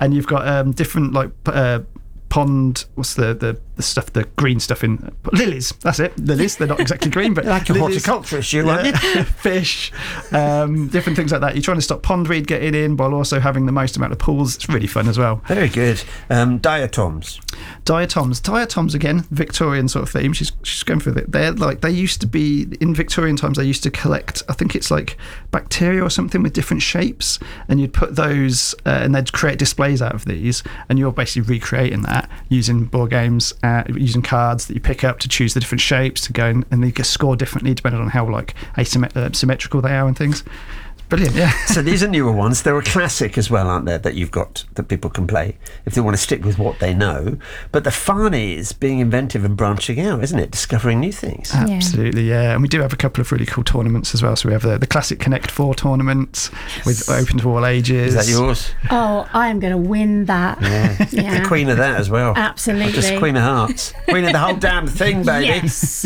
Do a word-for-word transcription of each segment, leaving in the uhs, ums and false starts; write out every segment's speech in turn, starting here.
and you've got um, different like uh, pond. What's the, the the stuff? The green stuff in lilies. That's it. Lilies. They're not exactly green, but like a lilies. Horticulturist, you aren't you? Fish, um, different things like that. You're trying to stop pondweed getting in while also having the most amount of pools. It's really fun as well. Very good. Um, diatoms. Diatoms. Diatoms again, Victorian sort of theme. She's she's going for it. They're like they used to be in Victorian times. They used to collect. I think it's like bacteria or something with different shapes, and you'd put those, uh, and they'd create displays out of these, and you're basically recreating that using board games, uh, using cards that you pick up to choose the different shapes to go in, and they get scored differently depending on how like asymmet- uh, symmetrical they are and things. Brilliant, yeah. So these are newer ones. They're a classic as well, aren't there, that you've got that people can play if they want to stick with what they know. But the fun is being inventive and branching out, isn't it? Discovering new things. Absolutely, yeah. yeah. And we do have a couple of really cool tournaments as well. So we have the, the classic Connect Four tournament yes. with open to all ages. Is that yours? Oh, I am going to win that. Yeah. yeah. The queen of that as well. Absolutely. Just Queen of Hearts. Queen of the whole damn thing, baby. Yes.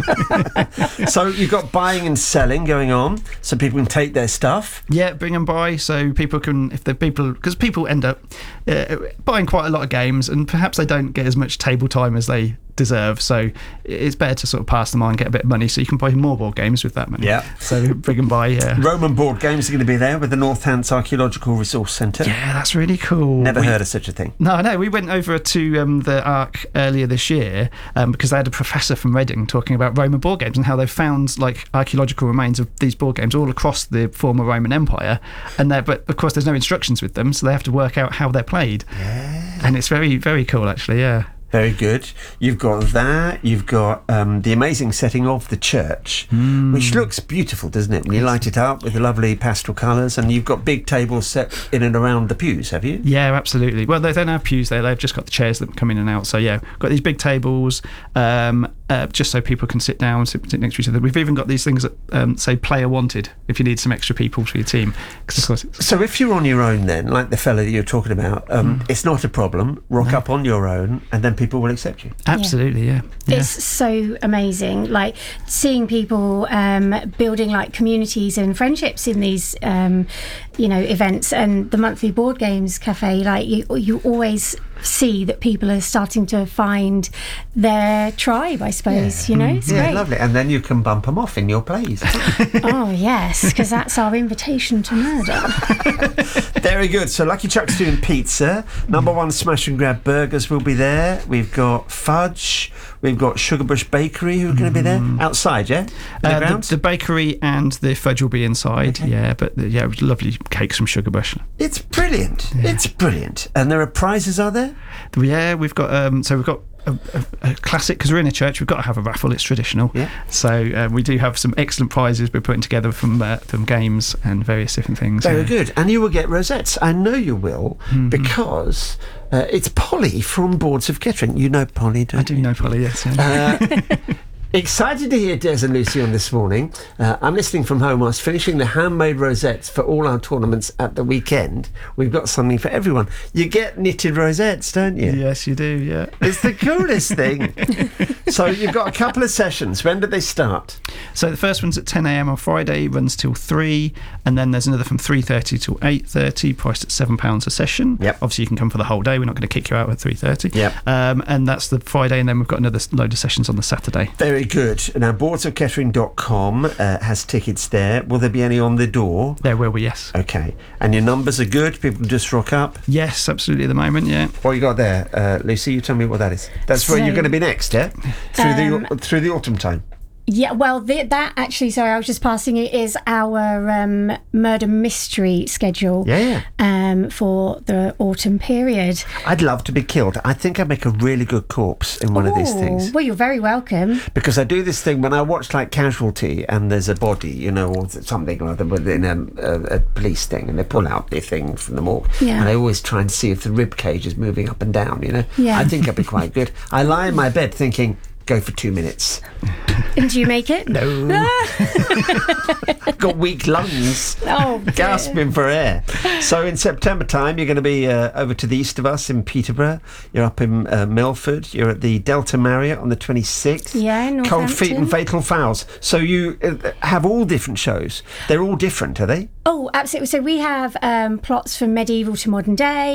So you've got buying and selling going on, so people can take their stuff. Yeah, bring and buy, so people can, if the people, because people end up uh, buying quite a lot of games, and perhaps they don't get as much table time as they deserve, so it's better to sort of pass them on, get a bit of money, so you can buy more board games with that money. Yeah. So bring and buy. Yeah. Roman board games are going to be there with the Northants Archaeological Resource Centre. Yeah, that's really cool. Never we, heard of such a thing. No, no. We went over to um, the Arc earlier this year um, because they had a professor from Reading talking about Roman board games and how they found like archaeological remains of these board games all across the former Roman Empire, and but of course there's no instructions with them, so they have to work out how they're played. Yeah. And it's very, very cool actually. Yeah. Very good. You've got that. You've got um, the amazing setting of the church, mm. which looks beautiful, doesn't it? When you light it up with the lovely pastel colours, and you've got big tables set in and around the pews, have you? Yeah, absolutely. Well, they don't have pews there. They've just got the chairs that come in and out. So yeah, got these big tables, um, uh, just so people can sit down, sit, sit next to each other. We've even got these things that um, say "player wanted" if you need some extra people for your team. Of course it's... So if you're on your own, then, like the fella that you're talking about, um, mm. it's not a problem. Rock no. up on your own, and then people will accept you. Absolutely, yeah. yeah. It's so amazing, like seeing people um, building like communities and friendships in these, um, you know, events, and the monthly board games cafe. Like you, you always see that people are starting to find their tribe, I suppose. Yeah. You know, it's yeah, great. Lovely. And then you can bump them off in your plays. Oh yes, because that's our invitation to murder. Very good. So Lucky Chuck's doing pizza. Number one Smash and Grab Burgers will be there. We've got fudge. We've got Sugarbush Bakery who are going to be there outside. Yeah, uh, the, the bakery and the fudge will be inside. Okay. Yeah, but the, yeah, lovely cakes from Sugarbush. It's brilliant. Yeah. It's brilliant. And there are prizes, are there? Yeah, we've got. Um, so we've got. A, a, a classic, because we're in a church, we've got to have a raffle. It's traditional. Yeah. So uh, we do have some excellent prizes we're putting together from uh, from games and various different things. Very yeah. good. And you will get rosettes. I know you will, mm-hmm. because uh, it's Polly from Boards of Kettering. You know Polly, don't I do you? know Polly, yes. Yeah. Uh, excited to hear Des and Lucy on this morning. Uh, I'm listening from home whilst finishing the handmade rosettes for all our tournaments at the weekend. We've got something for everyone. You get knitted rosettes, don't you? Yes, you do, yeah. It's the coolest thing. So you've got a couple of sessions. When did they start? So the first one's at ten a.m. on Friday, runs till three, and then there's another from three thirty till eight thirty, priced at seven pounds a session. Yep. Obviously you can come for the whole day. We're not going to kick you out at three thirty. Yep. Um, and that's the Friday, and then we've got another load of sessions on the Saturday. Very good. Now, boards of kettering dot com uh, has tickets there. Will there be any on the door? There will be, yes. Okay. And your numbers are good? People can just rock up? Yes, absolutely, at the moment, yeah. What you got there? Uh, Lucy, you tell me what that is. That's so, where you're going to be next, yeah? Through, um, the, through the autumn time? Yeah, well, the, that actually, sorry, I was just passing it, is our um, murder mystery schedule yeah. um, for the autumn period. I'd love to be killed. I think I'd make a really good corpse in one Ooh, of these things. Well, you're very welcome. Because I do this thing when I watch like Casualty and there's a body, you know, or something like that in a, a, a police thing, and they pull out the thing from the morgue. Yeah. And I always try and see if the rib cage is moving up and down, you know. Yeah. I think I'd be quite good. I lie in my bed thinking, go for two minutes. And do you make it? No. I've got weak lungs. Oh, dear. Gasping for air. So in September time, you're going to be uh, over to the east of us in Peterborough. You're up in uh, Milford. You're at the Delta Marriott on the twenty-sixth. Yeah, Northampton. Cold Feet and Fatal Fouls. So you uh, have all different shows. They're all different, are they? Oh, absolutely. So we have um, plots from medieval to modern day.